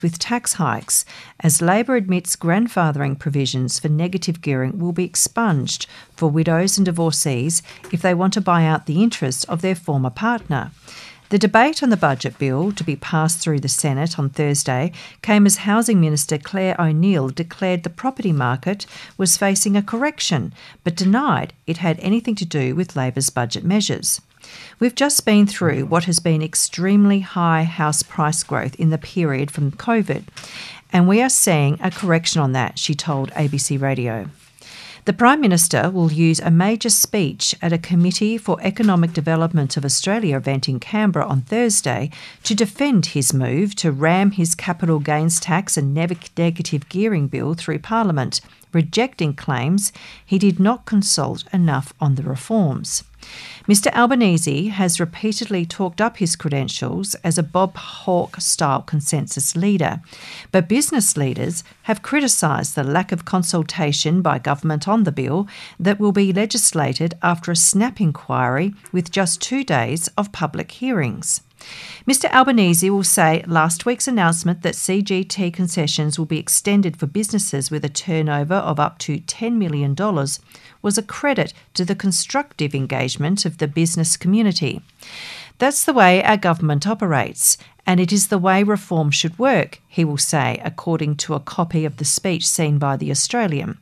with tax hikes, as Labor admits grandfathering provisions for negative gearing will be expunged for widows and divorcees if they want to buy out the interest of their former partner. The debate on the budget bill to be passed through the Senate on Thursday came as Housing Minister Claire O'Neil declared the property market was facing a correction, but denied it had anything to do with Labor's budget measures. We've just been through what has been extremely high house price growth in the period from COVID, and we are seeing a correction on that, she told ABC Radio. The Prime Minister will use a major speech at a Committee for Economic Development of Australia event in Canberra on Thursday to defend his move to ram his capital gains tax and negative gearing bill through Parliament, rejecting claims he did not consult enough on the reforms. Mr Albanese has repeatedly talked up his credentials as a Bob Hawke-style consensus leader, but business leaders have criticised the lack of consultation by government on the bill that will be legislated after a snap inquiry with just 2 days of public hearings. Mr Albanese will say last week's announcement that CGT concessions will be extended for businesses with a turnover of up to $10 million was a credit to the constructive engagement of the business community. That's the way our government operates, and it is the way reform should work, he will say, according to a copy of the speech seen by The Australian.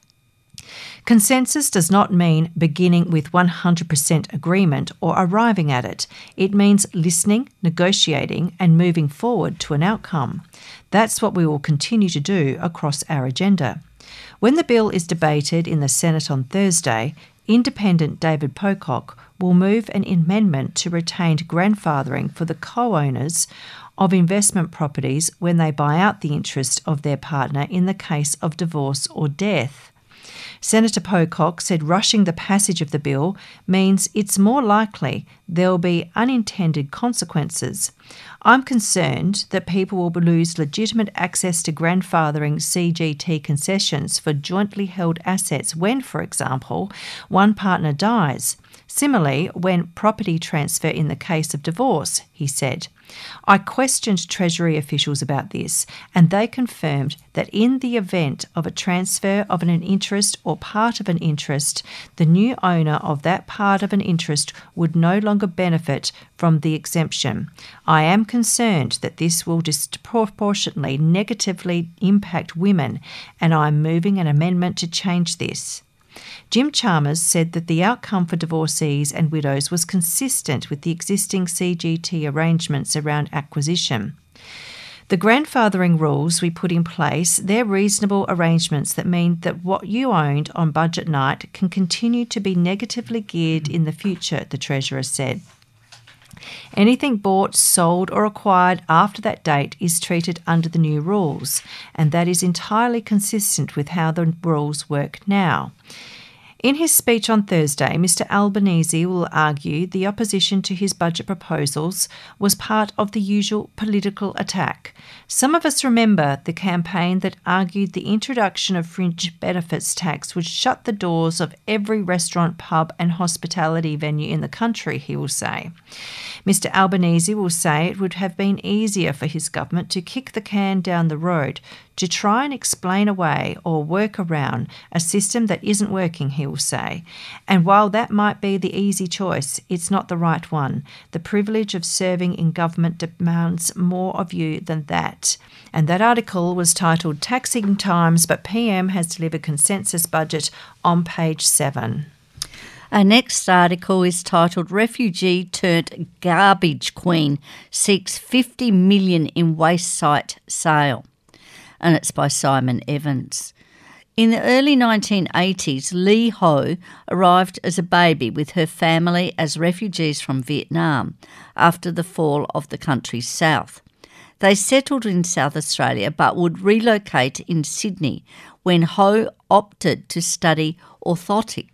Consensus does not mean beginning with 100% agreement or arriving at it. It means listening, negotiating and moving forward to an outcome. That's what we will continue to do across our agenda. When the bill is debated in the Senate on Thursday, Independent David Pocock will move an amendment to retain grandfathering for the co-owners of investment properties when they buy out the interest of their partner in the case of divorce or death. Senator Pocock said rushing the passage of the bill means it's more likely there'll be unintended consequences. I'm concerned that people will lose legitimate access to grandfathering CGT concessions for jointly held assets when, for example, one partner dies. Similarly, when property transfer in the case of divorce, he said. I questioned Treasury officials about this, and they confirmed that in the event of a transfer of an interest or part of an interest, the new owner of that part of an interest would no longer benefit from the exemption. I am concerned that this will disproportionately negatively impact women, and I am moving an amendment to change this. Jim Chalmers said that the outcome for divorcees and widows was consistent with the existing CGT arrangements around acquisition. The grandfathering rules we put in place, they're reasonable arrangements that mean that what you owned on budget night can continue to be negatively geared in the future, the Treasurer said. Anything bought, sold or acquired after that date is treated under the new rules, and that is entirely consistent with how the rules work now. In his speech on Thursday, Mr Albanese will argue the opposition to his budget proposals was part of the usual political attack. Some of us remember the campaign that argued the introduction of fringe benefits tax would shut the doors of every restaurant, pub and hospitality venue in the country, he will say. Mr Albanese will say it would have been easier for his government to kick the can down the road, to try and explain away or work around a system that isn't working, he will say. And while that might be the easy choice, it's not the right one. The privilege of serving in government demands more of you than that. And that article was titled Taxing Times, but PM has delivered consensus budget on page 7. Our next article is titled Refugee Turned Garbage Queen Seeks $50 million in Waste Site Sale, and it's by Simon Evans. In the early 1980s, Lee Ho arrived as a baby with her family as refugees from Vietnam after the fall of the country's south. They settled in South Australia but would relocate in Sydney when Ho opted to study orthotics.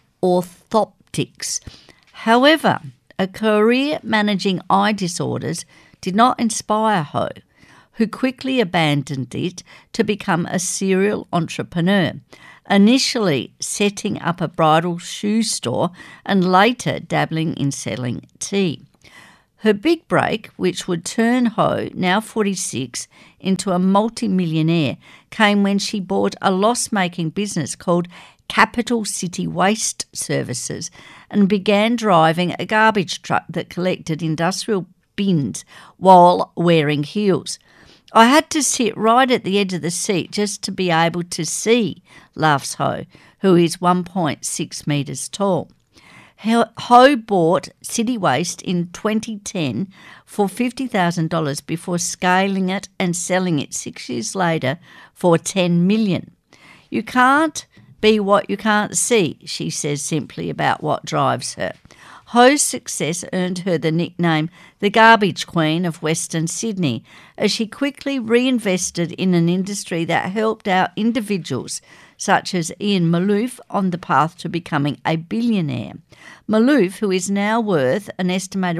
However, a career managing eye disorders did not inspire Ho, who quickly abandoned it to become a serial entrepreneur, initially setting up a bridal shoe store and later dabbling in selling tea. Her big break, which would turn Ho, now 46, into a multi-millionaire, came when she bought a loss-making business called Capital City Waste Services and began driving a garbage truck that collected industrial bins while wearing heels. I had to sit right at the edge of the seat just to be able to see, laughs Ho, who is 1.6 metres tall. Ho bought City Waste in 2010 for $50,000 before scaling it and selling it 6 years later for $10 million. You can't be what you can't see, she says simply about what drives her. Ho's success earned her the nickname the Garbage Queen of Western Sydney, as she quickly reinvested in an industry that helped out individuals such as Ian Malouf on the path to becoming a billionaire. Malouf, who is now worth an estimated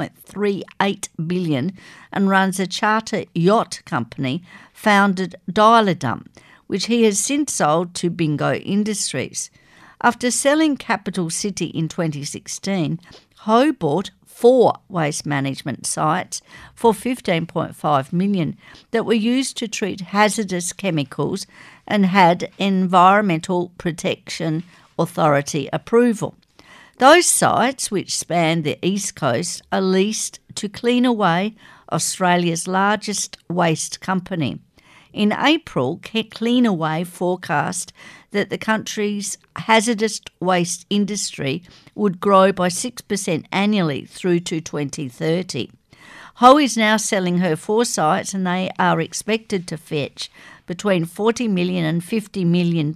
$1.38 billion and runs a charter yacht company, founded Dial-A-Dum, which he has since sold to Bingo Industries. After selling Capital City in 2016, Ho bought 4 waste management sites for $15.5 million that were used to treat hazardous chemicals and had Environmental Protection Authority approval. Those sites, which span the East Coast, are leased to Cleanaway, Australia's largest waste company. In April, Cleanaway forecast that the country's hazardous waste industry would grow by 6% annually through to 2030. Ho is now selling her 4 sites, and they are expected to fetch between $40 million and $50 million.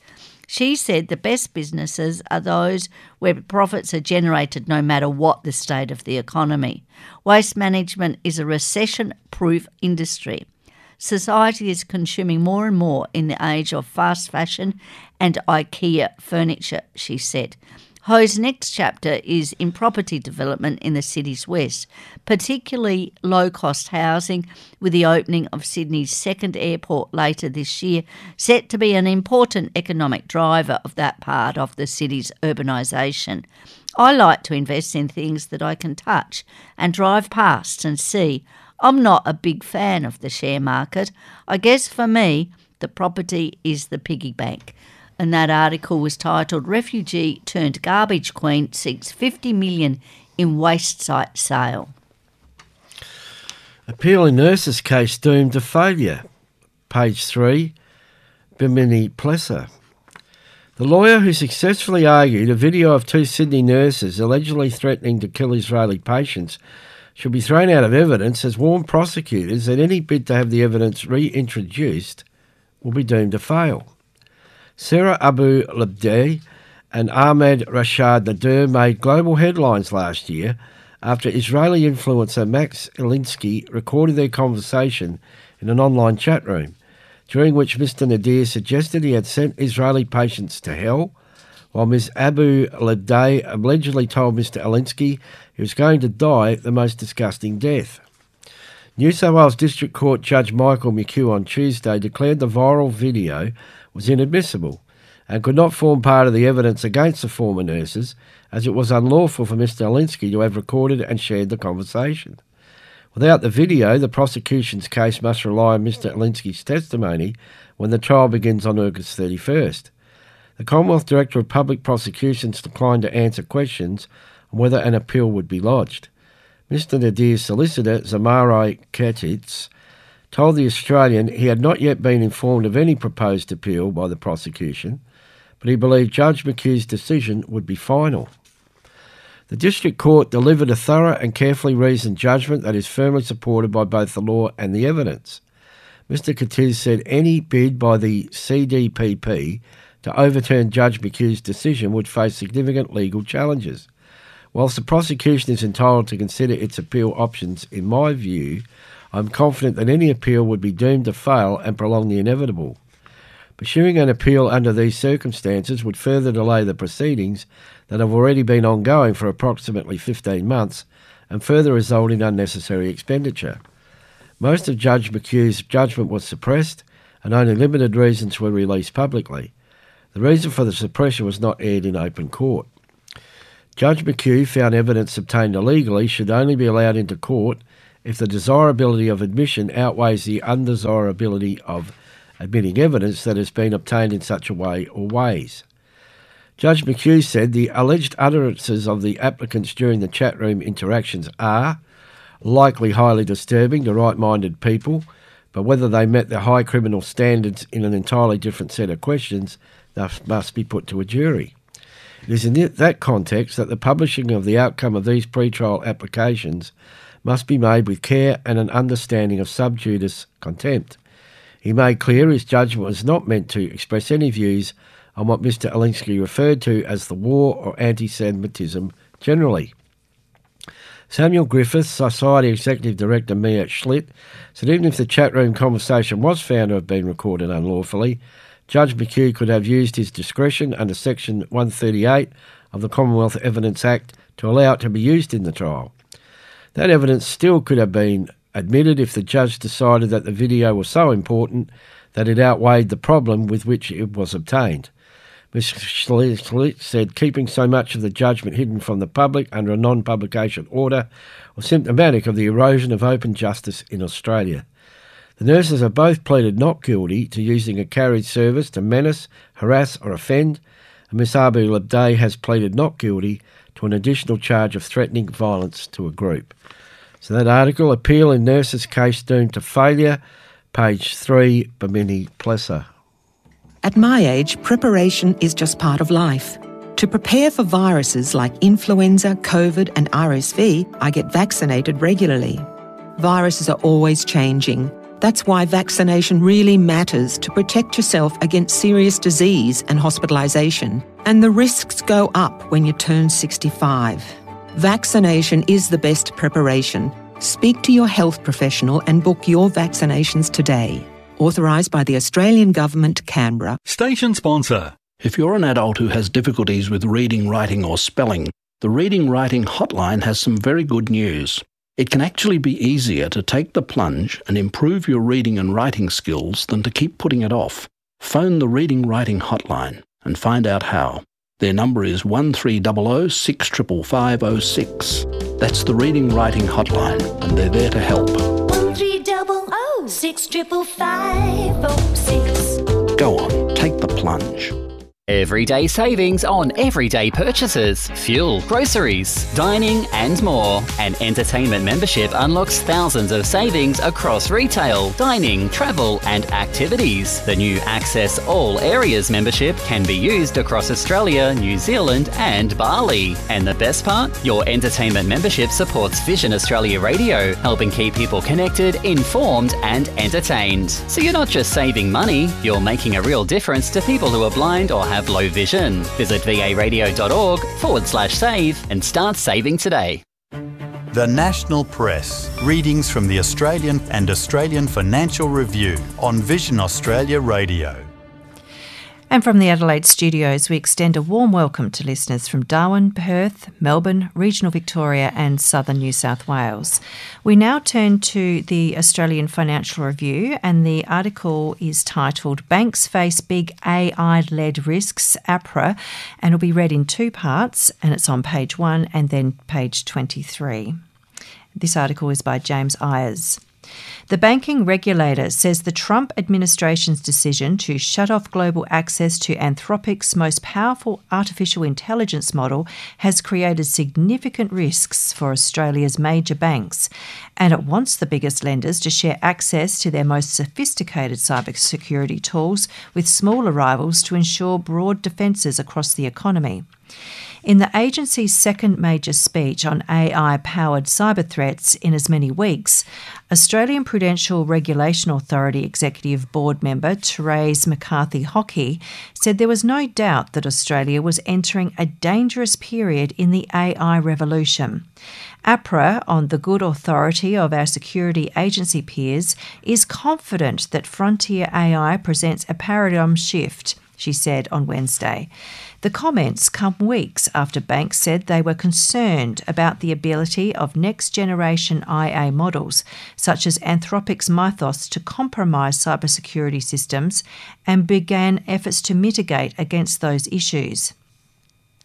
She said the best businesses are those where profits are generated no matter what the state of the economy. Waste management is a recession-proof industry. Society is consuming more and more in the age of fast fashion and IKEA furniture, she said. Ho's next chapter is in property development in the city's west, particularly low-cost housing, with the opening of Sydney's second airport later this year, set to be an important economic driver of that part of the city's urbanisation. I like to invest in things that I can touch and drive past and see. I'm not a big fan of the share market. I guess for me, the property is the piggy bank. And that article was titled Refugee Turned Garbage Queen Seeks $50 million in Waste Site Sale. Appeal in nurses case doomed to failure. Page 3, Bimini Plesser. The lawyer who successfully argued a video of 2 Sydney nurses allegedly threatening to kill Israeli patients should be thrown out of evidence has warned prosecutors that any bid to have the evidence reintroduced will be doomed to fail. Sarah Abu Labdeh and Ahmed Rashad Nader made global headlines last year after Israeli influencer Max Ilinsky recorded their conversation in an online chat room, during which Mr. Nader suggested he had sent Israeli patients to hell, while Ms. Abu Labdeh allegedly told Mr. Ilinsky he was going to die the most disgusting death. New South Wales District Court Judge Michael McHugh on Tuesday declared the viral video was inadmissible and could not form part of the evidence against the former nurses, as it was unlawful for Mr. Ilinsky to have recorded and shared the conversation. Without the video, the prosecution's case must rely on Mr. Ilinsky's testimony when the trial begins on August 31st. The Commonwealth Director of Public Prosecutions declined to answer questions on whether an appeal would be lodged. Mr. Nadir's solicitor, Zamarai Ketitz, told The Australian he had not yet been informed of any proposed appeal by the prosecution, but he believed Judge McHugh's decision would be final. The District Court delivered a thorough and carefully reasoned judgment that is firmly supported by both the law and the evidence. Mr. Ketitz said any bid by the CDPP to overturn Judge McHugh's decision would face significant legal challenges. Whilst the prosecution is entitled to consider its appeal options, in my view, I'm confident that any appeal would be doomed to fail and prolong the inevitable. Pursuing an appeal under these circumstances would further delay the proceedings that have already been ongoing for approximately 15 months and further result in unnecessary expenditure. Most of Judge McHugh's judgment was suppressed and only limited reasons were released publicly. The reason for the suppression was not aired in open court. Judge McHugh found evidence obtained illegally should only be allowed into court if the desirability of admission outweighs the undesirability of admitting evidence that has been obtained in such a way or ways. Judge McHugh said the alleged utterances of the applicants during the chat room interactions are likely highly disturbing to right-minded people, but whether they met the high criminal standards in an entirely different set of questions must be put to a jury. It is in that context that the publishing of the outcome of these pretrial applications must be made with care and an understanding of sub judice contempt. He made clear his judgment was not meant to express any views on what Mr. Alinsky referred to as the war or anti-Semitism generally. Samuel Griffiths, Society Executive Director Mia Schlitt, said even if the chat room conversation was found to have been recorded unlawfully, Judge McHugh could have used his discretion under Section 138 of the Commonwealth Evidence Act to allow it to be used in the trial. That evidence still could have been admitted if the judge decided that the video was so important that it outweighed the problem with which it was obtained. Ms. Schlitt said keeping so much of the judgment hidden from the public under a non-publication order was symptomatic of the erosion of open justice in Australia. The nurses have both pleaded not guilty to using a carriage service to menace, harass or offend, and Ms. Abu Labday has pleaded not guilty to an additional charge of threatening violence to a group. So that article, Appeal in Nurses' Case Doomed to Failure, page 3, Bimini Plesser. At my age, preparation is just part of life. To prepare for viruses like influenza, COVID and RSV, I get vaccinated regularly. Viruses are always changing. That's why vaccination really matters to protect yourself against serious disease and hospitalisation. And the risks go up when you turn 65. Vaccination is the best preparation. Speak to your health professional and book your vaccinations today. Authorised by the Australian Government, Canberra. Station sponsor. If you're an adult who has difficulties with reading, writing or spelling, the Reading Writing Hotline has some very good news. It can actually be easier to take the plunge and improve your reading and writing skills than to keep putting it off. Phone the Reading Writing Hotline and find out how. Their number is 1300 65506. That's the Reading Writing Hotline, and they're there to help. 1300 65506. Go on, take the plunge. Everyday savings on everyday purchases, fuel, groceries, dining and more. An entertainment membership unlocks thousands of savings across retail, dining, travel and activities. The new Access All Areas membership can be used across Australia, New Zealand and Bali. And the best part? Your entertainment membership supports Vision Australia Radio, helping keep people connected, informed and entertained. So you're not just saving money, you're making a real difference to people who are blind or have low vision. Visit varadio.org/save and start saving today. The National Press. Readings from the Australian and Australian Financial Review on Vision Australia Radio. And from the Adelaide studios, we extend a warm welcome to listeners from Darwin, Perth, Melbourne, regional Victoria and southern New South Wales. We now turn to the Australian Financial Review, and the article is titled Banks Face Big AI-Led Risks, APRA, and will be read in two parts, and it's on page 1 and then page 23. This article is by James Ayers. The banking regulator says the Trump administration's decision to shut off global access to Anthropic's most powerful artificial intelligence model has created significant risks for Australia's major banks, and it wants the biggest lenders to share access to their most sophisticated cybersecurity tools with smaller rivals to ensure broad defences across the economy. In the agency's second major speech on AI-powered cyber threats in as many weeks, Australian Prudential Regulation Authority Executive Board member Therese McCarthy-Hockey said there was no doubt that Australia was entering a dangerous period in the AI revolution. APRA, on the good authority of our security agency peers, is confident that frontier AI presents a paradigm shift, she said on Wednesday. The comments come weeks after banks said they were concerned about the ability of next-generation IA models, such as Anthropic's Mythos, to compromise cybersecurity systems and began efforts to mitigate against those issues.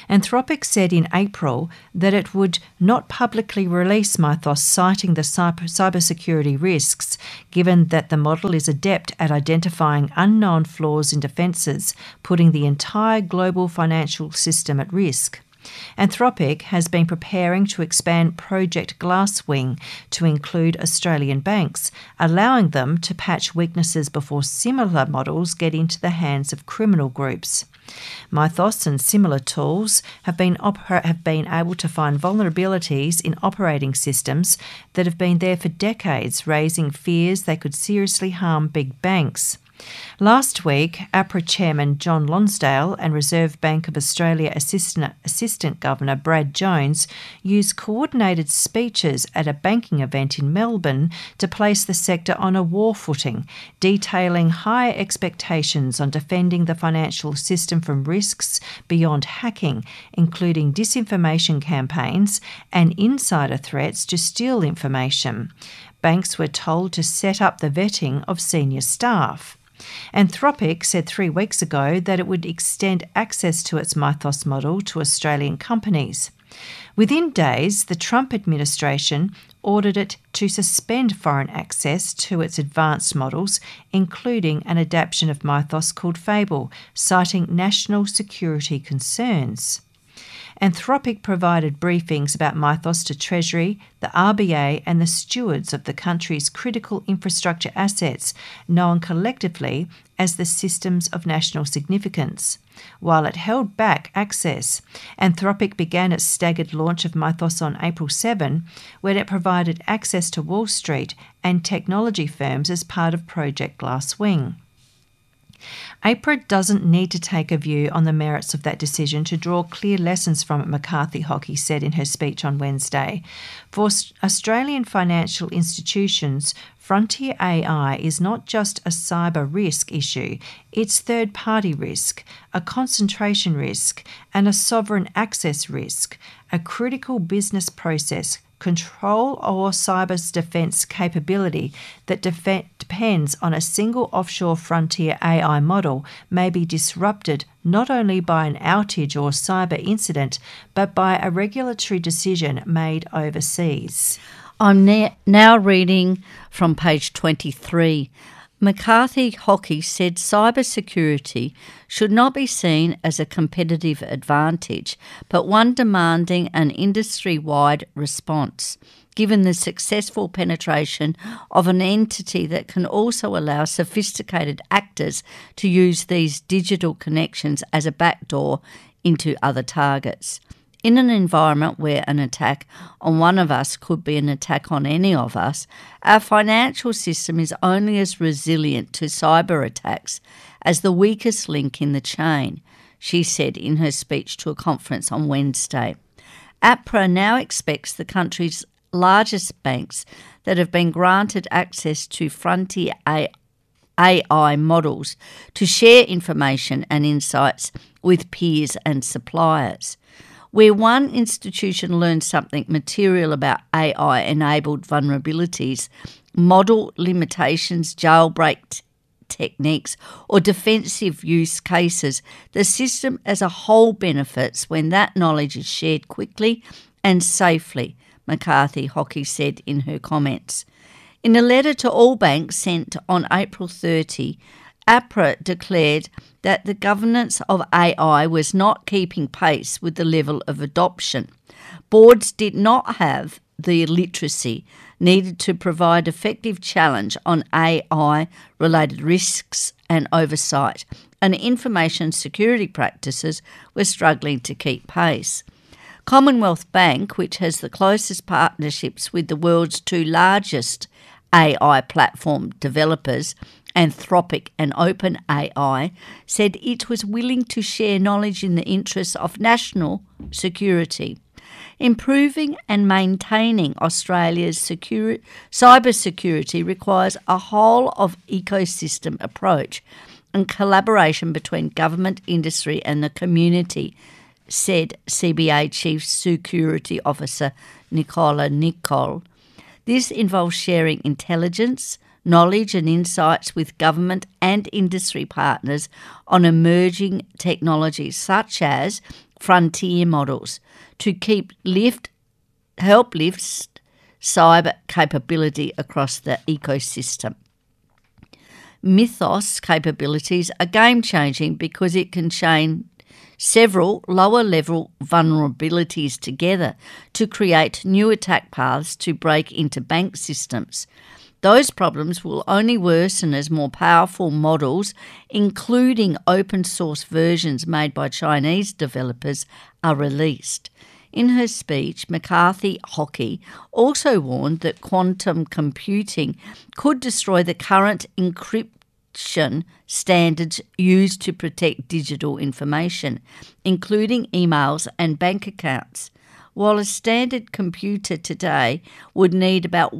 Anthropic said in April that it would not publicly release Mythos, citing the cybersecurity risks, given that the model is adept at identifying unknown flaws in defences, putting the entire global financial system at risk. Anthropic has been preparing to expand Project Glasswing to include Australian banks, allowing them to patch weaknesses before similar models get into the hands of criminal groups. Mythos and similar tools have been able to find vulnerabilities in operating systems that have been there for decades, raising fears they could seriously harm big banks. Last week, APRA Chairman John Lonsdale and Reserve Bank of Australia Assistant Governor Brad Jones used coordinated speeches at a banking event in Melbourne to place the sector on a war footing, detailing high expectations on defending the financial system from risks beyond hacking, including disinformation campaigns and insider threats to steal information. Banks were told to set up the vetting of senior staff. Anthropic said 3 weeks ago that it would extend access to its Mythos model to Australian companies. Within days, the Trump administration ordered it to suspend foreign access to its advanced models, including an adaptation of Mythos called Fable, citing national security concerns. Anthropic provided briefings about Mythos to Treasury, the RBA and the stewards of the country's critical infrastructure assets, known collectively as the Systems of National Significance. While it held back access, Anthropic began its staggered launch of Mythos on April 7, when it provided access to Wall Street and technology firms as part of Project Glasswing. APRA doesn't need to take a view on the merits of that decision to draw clear lessons from it, McCarthy Hockey said in her speech on Wednesday. For Australian financial institutions, frontier AI is not just a cyber risk issue, it's third-party risk, a concentration risk, and a sovereign access risk, a critical business process, control or cyber defence capability that depends on a single offshore frontier AI model may be disrupted not only by an outage or cyber incident, but by a regulatory decision made overseas. I'm now reading from page 23. McCarthy Hockey said cybersecurity should not be seen as a competitive advantage, but one demanding an industry-wide response, given the successful penetration of an entity that can also allow sophisticated actors to use these digital connections as a backdoor into other targets. In an environment where an attack on one of us could be an attack on any of us, our financial system is only as resilient to cyber attacks as the weakest link in the chain, she said in her speech to a conference on Wednesday. APRA now expects the country's largest banks that have been granted access to frontier AI models to share information and insights with peers and suppliers. Where one institution learns something material about AI-enabled vulnerabilities, model limitations, jailbreak techniques, or defensive use cases, the system as a whole benefits when that knowledge is shared quickly and safely, McCarthy Hockey said in her comments. In a letter to all banks sent on April 30, APRA declared that the governance of AI was not keeping pace with the level of adoption. Boards did not have the literacy needed to provide effective challenge on AI-related risks and oversight, and information security practices were struggling to keep pace. Commonwealth Bank, which has the closest partnerships with the world's two largest AI platform developers, Anthropic and OpenAI, said it was willing to share knowledge in the interests of national security. Improving and maintaining Australia's cybersecurity requires a whole-of-ecosystem approach and collaboration between government, industry and the community, said CBA Chief Security Officer Nicola Nicol. This involves sharing intelligence, knowledge and insights with government and industry partners on emerging technologies such as frontier models to help lift cyber capability across the ecosystem. Mythos capabilities are game-changing because it can chain several lower-level vulnerabilities together to create new attack paths to break into bank systems. Those problems will only worsen as more powerful models, including open-source versions made by Chinese developers, are released. In her speech, McCarthy Hockey also warned that quantum computing could destroy the current encryption standards used to protect digital information, including emails and bank accounts. While a standard computer today would need about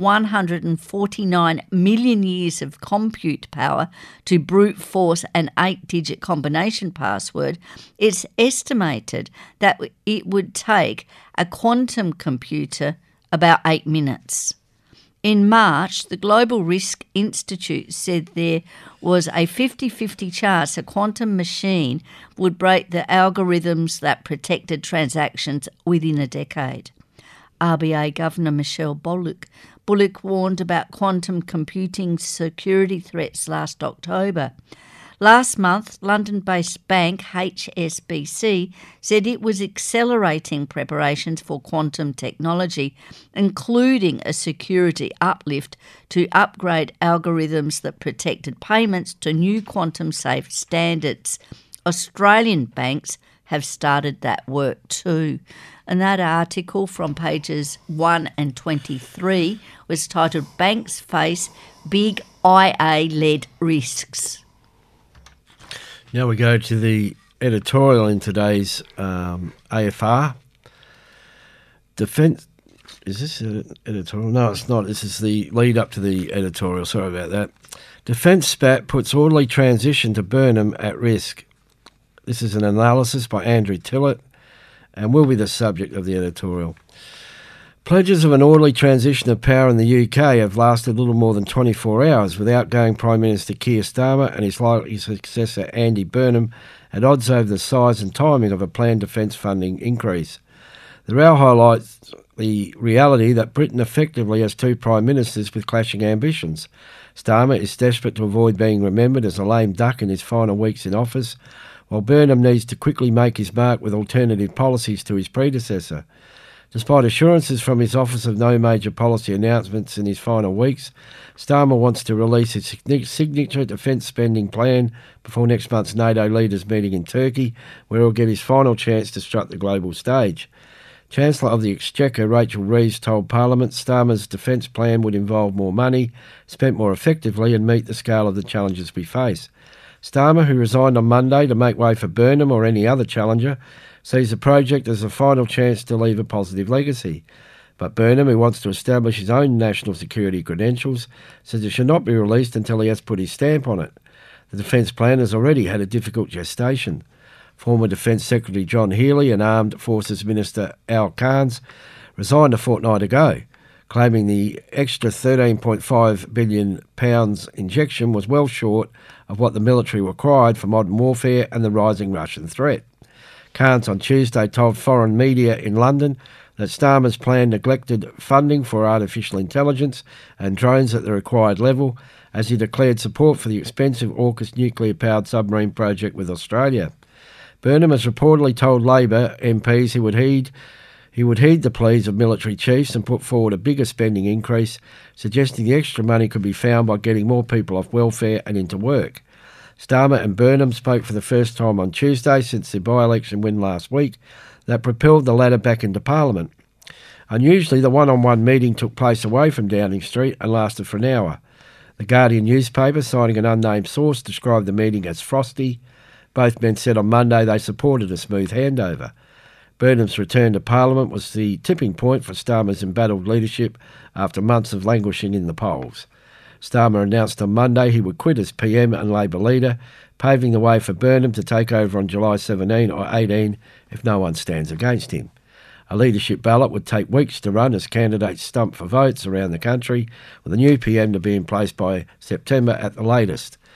149 million years of compute power to brute force an 8-digit combination password, it's estimated that it would take a quantum computer about 8 minutes. In March, the Global Risk Institute said there was a 50-50 chance a quantum machine would break the algorithms that protected transactions within a decade. RBA Governor Michelle Bullock warned about quantum computing security threats last October. Last month, London-based bank HSBC said it was accelerating preparations for quantum technology, including a security uplift to upgrade algorithms that protected payments to new quantum-safe standards. Australian banks have started that work too. And that article from pages 1 and 23 was titled "Banks Face Big IA-Led Risks." Now we go to the editorial in today's AFR. Defence. Is this an editorial? No, it's not. This is the lead up to the editorial. Sorry about that. Defence spat puts orderly transition to Burnham at risk. This is an analysis by Andrew Tillett and will be the subject of the editorial. Pledges of an orderly transition of power in the UK have lasted little more than 24 hours, with outgoing Prime Minister Keir Starmer and his likely successor Andy Burnham at odds over the size and timing of a planned defence funding increase. The row highlights the reality that Britain effectively has two Prime Ministers with clashing ambitions. Starmer is desperate to avoid being remembered as a lame duck in his final weeks in office, while Burnham needs to quickly make his mark with alternative policies to his predecessor. Despite assurances from his office of no major policy announcements in his final weeks, Starmer wants to release his signature defence spending plan before next month's NATO leaders meeting in Turkey, where he'll get his final chance to strut the global stage. Chancellor of the Exchequer Rachel Reeves told Parliament Starmer's defence plan would involve more money, spent more effectively, and meet the scale of the challenges we face. Starmer, who resigned on Monday to make way for Burnham or any other challenger, sees the project as a final chance to leave a positive legacy. But Burnham, who wants to establish his own national security credentials, says it should not be released until he has put his stamp on it. The defence plan has already had a difficult gestation. Former Defence Secretary John Healey and Armed Forces Minister Al Cairns resigned a fortnight ago, claiming the extra £13.5 billion injection was well short of what the military required for modern warfare and the rising Russian threat. Cairns on Tuesday told foreign media in London that Starmer's plan neglected funding for artificial intelligence and drones at the required level, as he declared support for the expensive AUKUS nuclear-powered submarine project with Australia. Burnham has reportedly told Labor MPs he would heed the pleas of military chiefs and put forward a bigger spending increase, suggesting the extra money could be found by getting more people off welfare and into work. Starmer and Burnham spoke for the first time on Tuesday since the by-election win last week that propelled the latter back into Parliament. Unusually, the one-on-one meeting took place away from Downing Street and lasted for an hour. The Guardian newspaper, citing an unnamed source, described the meeting as frosty. Both men said on Monday they supported a smooth handover. Burnham's return to Parliament was the tipping point for Starmer's embattled leadership after months of languishing in the polls. Starmer announced on Monday he would quit as PM and Labor leader, paving the way for Burnham to take over on July 17 or 18 if no one stands against him. A leadership ballot would take weeks to run as candidates stump for votes around the country, with a new PM to be in place by September at the latest.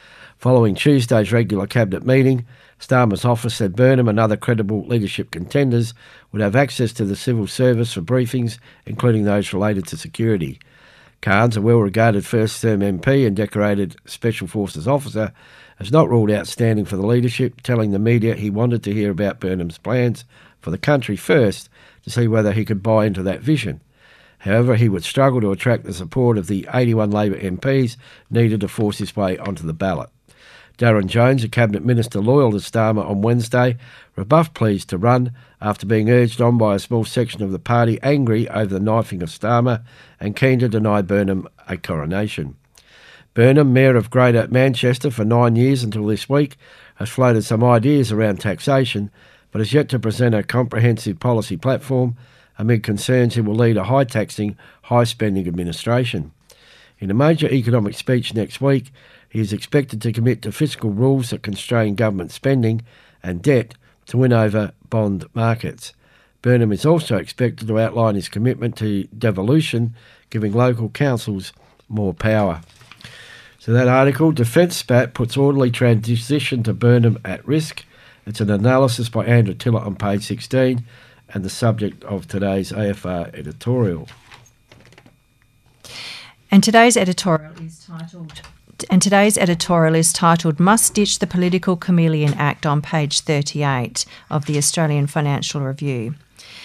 Following Tuesday's regular cabinet meeting, Starmer's office said Burnham and other credible leadership contenders would have access to the civil service for briefings, including those related to security. Carnes, a well-regarded first-term MP and decorated Special Forces officer, has not ruled out standing for the leadership, telling the media he wanted to hear about Burnham's plans for the country first to see whether he could buy into that vision. However, he would struggle to attract the support of the 81 Labor MPs needed to force his way onto the ballot. Darren Jones, a cabinet minister loyal to Starmer on Wednesday, rebuffed pleas to run after being urged on by a small section of the party angry over the knifing of Starmer and keen to deny Burnham a coronation. Burnham, Mayor of Greater Manchester for 9 years until this week, has floated some ideas around taxation, but has yet to present a comprehensive policy platform amid concerns he will lead a high-taxing, high-spending administration. In a major economic speech next week, he is expected to commit to fiscal rules that constrain government spending and debt to win over bond markets. Burnham is also expected to outline his commitment to devolution, giving local councils more power. So that article, Defence Spat puts orderly transition to Burnham at risk. It's an analysis by Andrew Tillett on page 16 and the subject of today's AFR editorial. And today's editorial is titled Must Ditch the Political Chameleon Act on page 38 of the Australian Financial Review.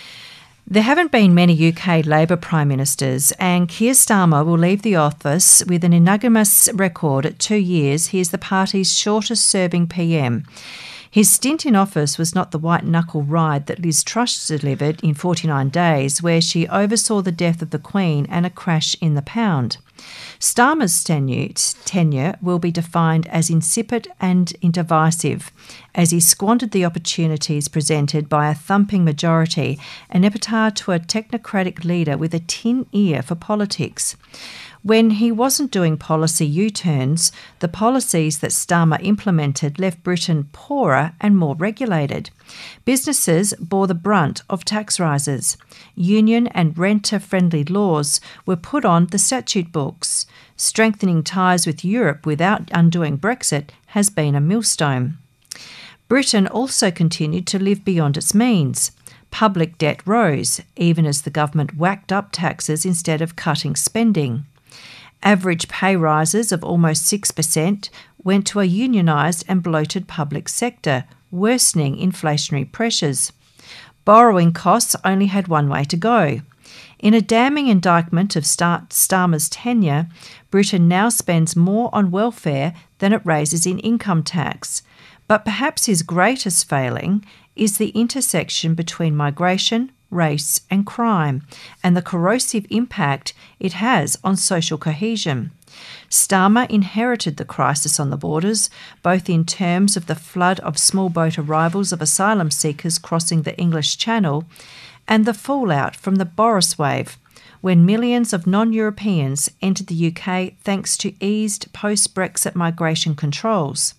There haven't been many UK Labor Prime Ministers, and Keir Starmer will leave the office with an unanimous record at 2 years. He is the party's shortest-serving PM. His stint in office was not the white-knuckle ride that Liz Truss delivered in 49 days, where she oversaw the death of the Queen and a crash in the pound. Starmer's tenure will be defined as insipid and divisive, as he squandered the opportunities presented by a thumping majority, an epitaph to a technocratic leader with a tin ear for politics. When he wasn't doing policy U-turns, the policies that Starmer implemented left Britain poorer and more regulated. Businesses bore the brunt of tax rises. Union and renter-friendly laws were put on the statute books. Strengthening ties with Europe without undoing Brexit has been a millstone. Britain also continued to live beyond its means. Public debt rose, even as the government whacked up taxes instead of cutting spending. Average pay rises of almost 6% went to a unionised and bloated public sector, worsening inflationary pressures. Borrowing costs only had one way to go. In a damning indictment of Starmer's tenure, Britain now spends more on welfare than it raises in income tax. But perhaps his greatest failing is the intersection between migration, race and crime, and the corrosive impact it has on social cohesion. Starmer inherited the crisis on the borders, both in terms of the flood of small boat arrivals of asylum seekers crossing the English Channel and the fallout from the Boris wave, when millions of non-Europeans entered the UK thanks to eased post-Brexit migration controls.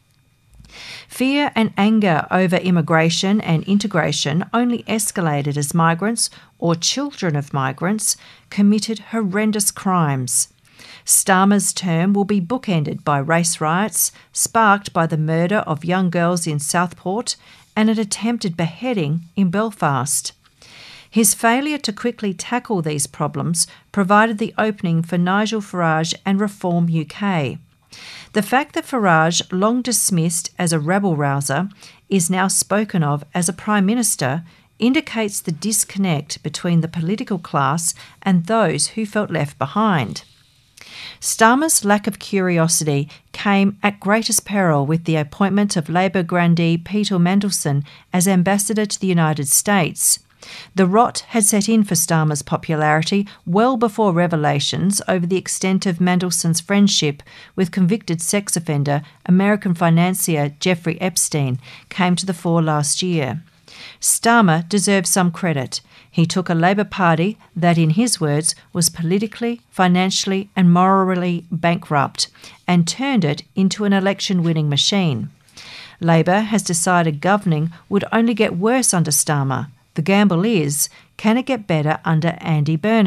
Fear and anger over immigration and integration only escalated as migrants, or children of migrants, committed horrendous crimes. Starmer's term will be bookended by race riots sparked by the murder of young girls in Southport and an attempted beheading in Belfast. His failure to quickly tackle these problems provided the opening for Nigel Farage and Reform UK. The fact that Farage, long dismissed as a rabble-rouser, is now spoken of as a Prime Minister indicates the disconnect between the political class and those who felt left behind. Starmer's lack of curiosity came at greatest peril with the appointment of Labor grandee Peter Mandelson as ambassador to the United States. The rot had set in for Starmer's popularity well before revelations over the extent of Mandelson's friendship with convicted sex offender American financier Jeffrey Epstein came to the fore last year. Starmer deserves some credit. He took a Labor Party that, in his words, was politically, financially and morally bankrupt and turned it into an election-winning machine. Labor has decided governing would only get worse under Starmer. The gamble is, can it get better under Andy Burnham?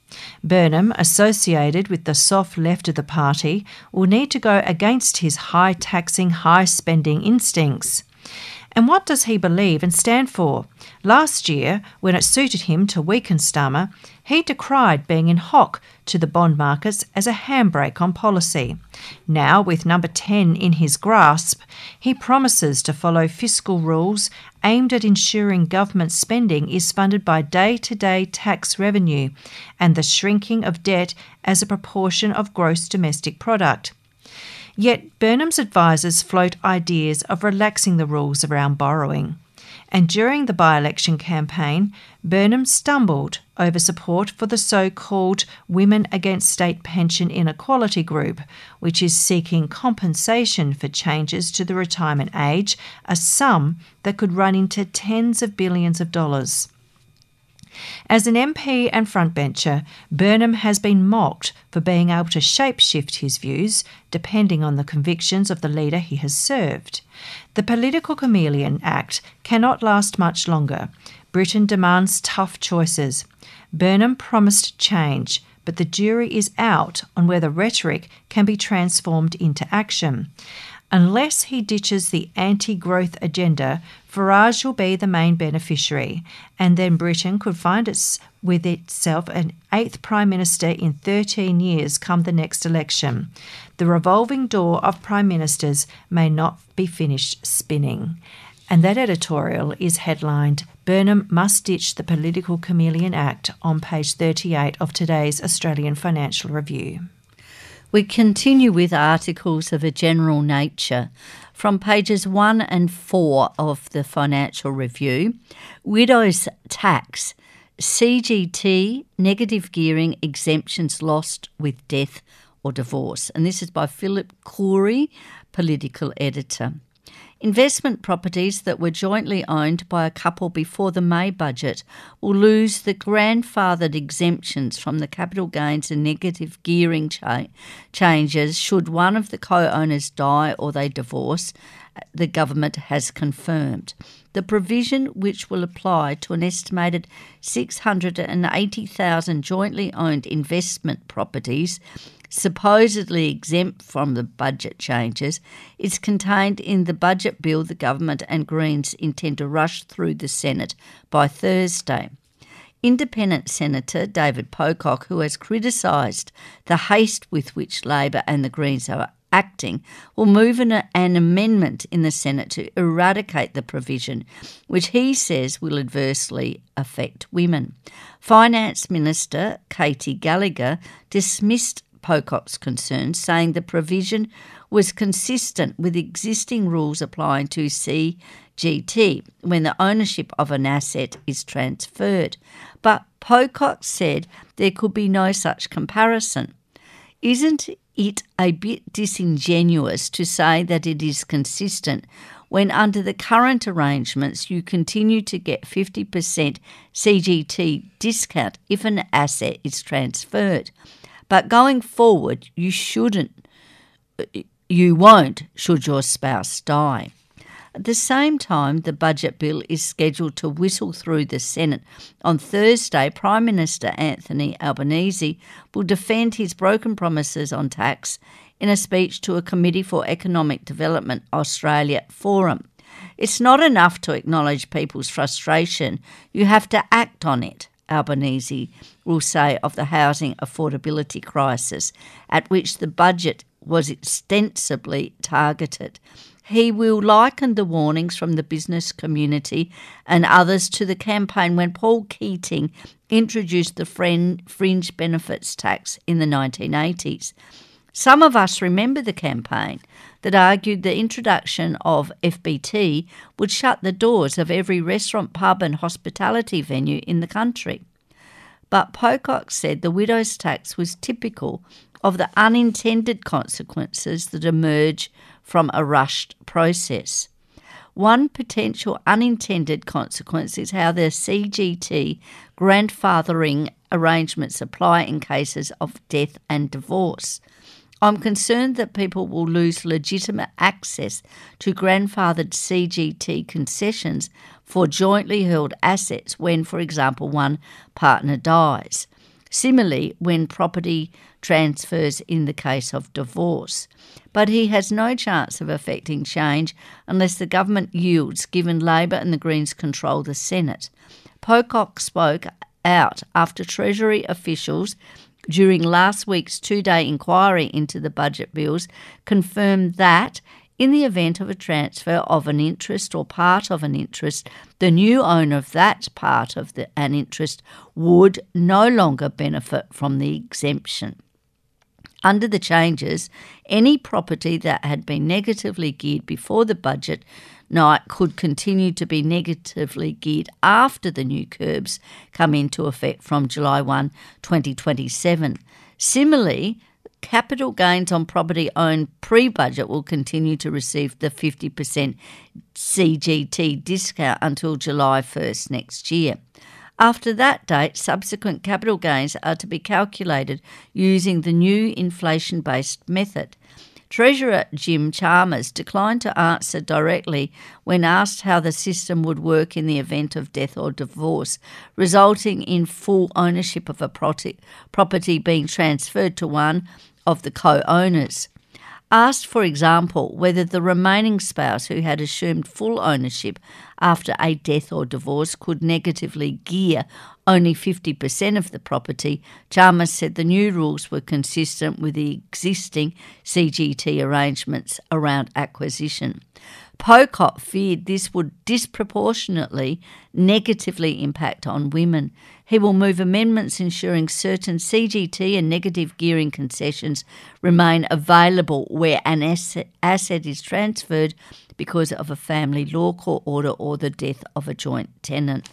Burnham, associated with the soft left of the party, will need to go against his high-taxing, high-spending instincts. And what does he believe and stand for? Last year, when it suited him to weaken Starmer, he decried being in hock to the bond markets as a handbrake on policy. Now, with number 10 in his grasp, he promises to follow fiscal rules aimed at ensuring government spending is funded by day-to-day tax revenue and the shrinking of debt as a proportion of gross domestic product. Yet Burnham's advisers float ideas of relaxing the rules around borrowing. And during the by-election campaign, Burnham stumbled over support for the so-called Women Against State Pension Inequality group, which is seeking compensation for changes to the retirement age, a sum that could run into tens of billions of dollars. As an MP and frontbencher, Burnham has been mocked for being able to shape-shift his views depending on the convictions of the leader he has served. The Political Chameleon Act cannot last much longer. Britain demands tough choices. Burnham promised change, but the jury is out on whether rhetoric can be transformed into action. Unless he ditches the anti-growth agenda, Farage will be the main beneficiary, and then Britain could find with itself an 8th Prime Minister in 13 years come the next election. The revolving door of Prime Ministers may not be finished spinning. And that editorial is headlined, Burnham Must Ditch the Political Chameleon Act, on page 38 of today's Australian Financial Review. We continue with articles of a general nature from pages 1 and 4 of the Financial Review. Widows Tax, CGT, negative gearing exemptions lost with death or divorce. And this is by Philip Coury, political editor. Investment properties that were jointly owned by a couple before the May budget will lose the grandfathered exemptions from the capital gains and negative gearing changes should one of the co-owners die or they divorce, the government has confirmed. The provision, which will apply to an estimated 680,000 jointly owned investment properties, supposedly exempt from the budget changes, is contained in the budget bill the government and Greens intend to rush through the Senate by Thursday. Independent Senator David Pocock, who has criticised the haste with which Labor and the Greens are acting, will move an amendment in the Senate to eradicate the provision, which he says will adversely affect women. Finance Minister Katie Gallagher dismissed Pocock's concerns, saying the provision was consistent with existing rules applying to CGT when the ownership of an asset is transferred. But Pocock said there could be no such comparison. Isn't it a bit disingenuous to say that it is consistent when under the current arrangements you continue to get 50% CGT discount if an asset is transferred? But going forward, you won't should your spouse die. At the same time, the budget bill is scheduled to whistle through the Senate. On Thursday, Prime Minister Anthony Albanese will defend his broken promises on tax in a speech to a Committee for Economic Development Australia forum. It's not enough to acknowledge people's frustration, you have to act on it, Albanese will say of the housing affordability crisis, at which the budget was extensively targeted. He will liken the warnings from the business community and others to the campaign when Paul Keating introduced the fringe benefits tax in the 1980s. Some of us remember the campaign that argued the introduction of FBT would shut the doors of every restaurant, pub and hospitality venue in the country. But Pocock said the widow's tax was typical of the unintended consequences that emerge from a rushed process. One potential unintended consequence is how the CGT grandfathering arrangements apply in cases of death and divorce. I'm concerned that people will lose legitimate access to grandfathered CGT concessions for jointly held assets when, for example, one partner dies. Similarly, when property transfers in the case of divorce. But he has no chance of affecting change unless the government yields, given Labor and the Greens control the Senate. Pocock spoke out after Treasury officials during last week's two-day inquiry into the budget bills confirmed that in the event of a transfer of an interest or part of an interest, the new owner of that part of an interest would no longer benefit from the exemption. Under the changes, any property that had been negatively geared before the budget night could continue to be negatively geared after the new curbs come into effect from July 1, 2027. Similarly, capital gains on property owned pre-budget will continue to receive the 50% CGT discount until July 1st next year. After that date, subsequent capital gains are to be calculated using the new inflation-based method. Treasurer Jim Chalmers declined to answer directly when asked how the system would work in the event of death or divorce, resulting in full ownership of a property being transferred to one of the co-owners. Asked, for example, whether the remaining spouse who had assumed full ownership after a death or divorce could negatively gear only 50% of the property, Chalmers said the new rules were consistent with the existing CGT arrangements around acquisition. Pocock feared this would disproportionately negatively impact on women. He will move amendments ensuring certain CGT and negative gearing concessions remain available where an asset is transferred because of a family law court order or the death of a joint tenant.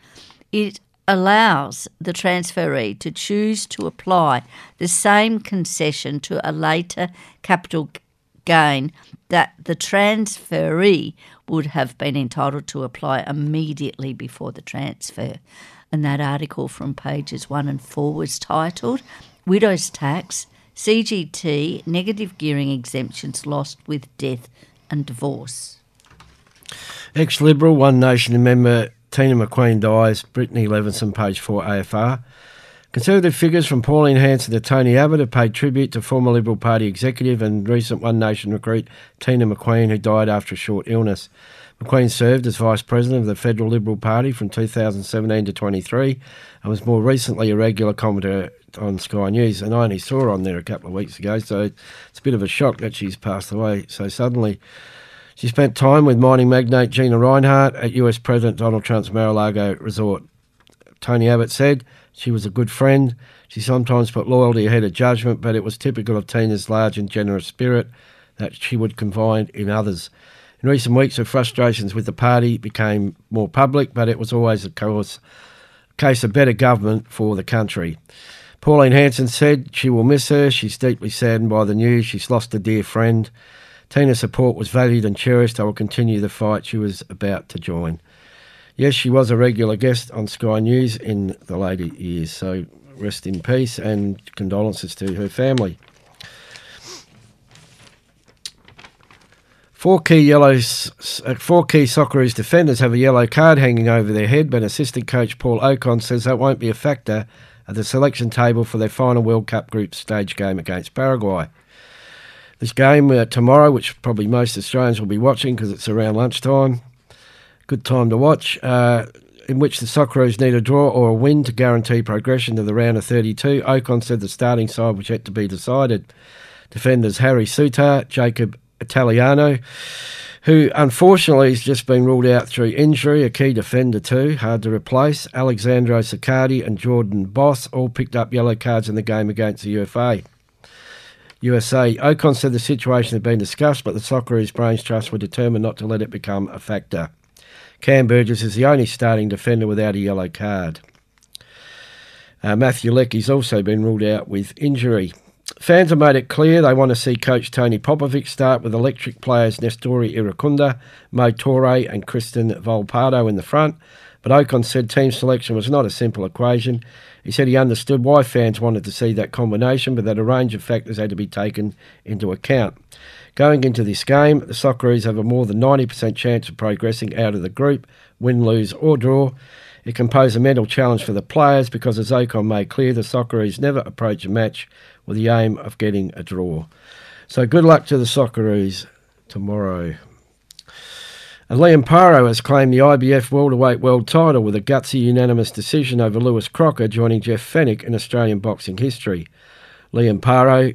It allows the transferee to choose to apply the same concession to a later capital gain that the transferee would have been entitled to apply immediately before the transfer. And that article from pages 1 and 4 was titled Widow's Tax, CGT, Negative Gearing Exemptions Lost with Death and Divorce. Ex-Liberal One Nation member Tina McQueen dies, Brittany Levinson, page 4 AFR. Conservative figures from Pauline Hanson to Tony Abbott have paid tribute to former Liberal Party executive and recent One Nation recruit Tina McQueen, who died after a short illness. McQueen served as Vice President of the Federal Liberal Party from 2017 to 23 and was more recently a regular commentator on Sky News. And I only saw her on there a couple of weeks ago, so it's a bit of a shock that she's passed away so suddenly. She spent time with mining magnate Gina Rinehart at US President Donald Trump's Mar-a-Lago resort. Tony Abbott said she was a good friend. She sometimes put loyalty ahead of judgment, but it was typical of Tina's large and generous spirit that she would confide in others. In recent weeks, her frustrations with the party became more public, but it was always, of course, a case of better government for the country. Pauline Hanson said she will miss her. She's deeply saddened by the news. She's lost a dear friend. Tina's support was valued and cherished. I will continue the fight she was about to join. Yes, she was a regular guest on Sky News in the later years, so rest in peace and condolences to her family. Four key Socceroos defenders have a yellow card hanging over their head, but assistant coach Paul Ocon says that won't be a factor at the selection table for their final World Cup group stage game against Paraguay. This game tomorrow, which probably most Australians will be watching because it's around lunchtime, good time to watch, in which the Socceroos need a draw or a win to guarantee progression to the round of 32. Ocon said the starting side was yet to be decided. Defenders Harry Souttar, Jacob Italiano, who unfortunately has just been ruled out through injury, a key defender too, hard to replace. Alexandro Siccardi and Jordan Boss all picked up yellow cards in the game against the USA. Ocon said the situation had been discussed, but the Socceroos Brains Trust were determined not to let it become a factor. Cam Burgess is the only starting defender without a yellow card. Matthew Leckie's also been ruled out with injury. Fans have made it clear they want to see coach Tony Popovic start with electric players Nestori Iracunda, Mo Torre and Kristen Volpato in the front, but Ocon said team selection was not a simple equation. He said he understood why fans wanted to see that combination, but that a range of factors had to be taken into account. Going into this game, the Socceroos have a more than 90% chance of progressing out of the group, win, lose or draw. It can pose a mental challenge for the players because, as Ocon made clear, the Socceroos never approach a match with the aim of getting a draw. So good luck to the Socceroos tomorrow. And Liam Paro has claimed the IBF welterweight world title with a gutsy unanimous decision over Lewis Crocker, joining Jeff Fenech in Australian boxing history. Liam Paro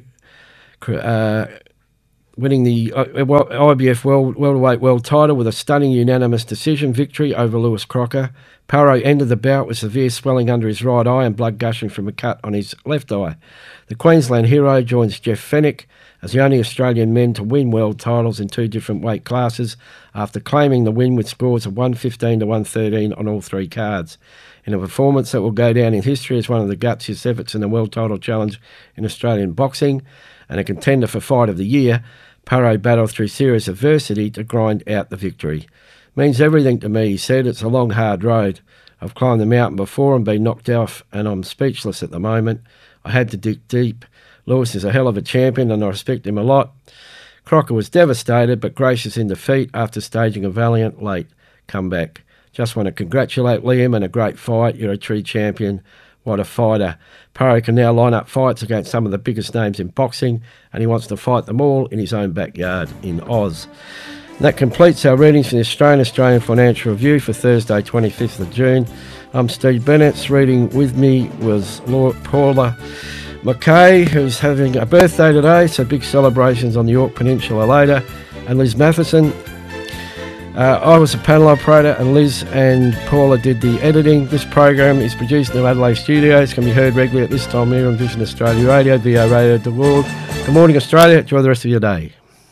winning the IBF welterweight world title with a stunning unanimous decision victory over Lewis Crocker. Paro ended the bout with severe swelling under his right eye and blood gushing from a cut on his left eye. The Queensland hero joins Jeff Fenech as the only Australian men to win world titles in 2 different weight classes after claiming the win with scores of 115 to 113 on all 3 cards. In a performance that will go down in history as one of the gutsiest efforts in the world title challenge in Australian boxing and a contender for Fight of the Year, Paro battled through serious adversity to grind out the victory. Means everything to me, he said. It's a long, hard road. I've climbed the mountain before and been knocked off, and I'm speechless at the moment. I had to dig deep. Lewis is a hell of a champion, and I respect him a lot. Crocker was devastated, but gracious in defeat after staging a valiant late comeback. Just want to congratulate Liam on a great fight. You're a true champion. What a fighter. Paro can now line up fights against some of the biggest names in boxing, and he wants to fight them all in his own backyard in Oz. And that completes our readings from the Australian Financial Review for Thursday, 25th of June. I'm Steve Bennett. Reading with me was Paula McKay, who's having a birthday today, so big celebrations on the York Peninsula later, and Liz Matheson. I was a panel operator, and Liz and Paula did the editing. This program is produced in the Adelaide studios. Can be heard regularly at this time here on Vision Australia Radio, VO Radio the World. Good morning, Australia. Enjoy the rest of your day.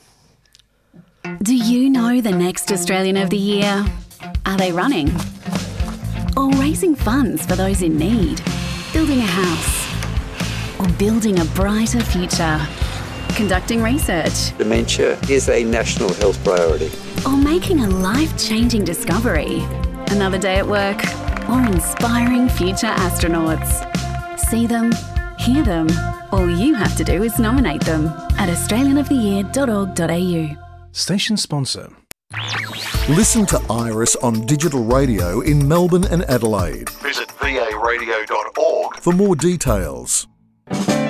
Do you know the next Australian of the Year? Are they running? Or raising funds for those in need? Building a house? Or building a brighter future? Conducting research? Dementia is a national health priority. Or making a life-changing discovery? Another day at work? Or inspiring future astronauts? See them, hear them. All you have to do is nominate them at australianoftheyear.org.au. Station sponsor. Listen to Iris on digital radio in Melbourne and Adelaide. Visit varadio.org for more details.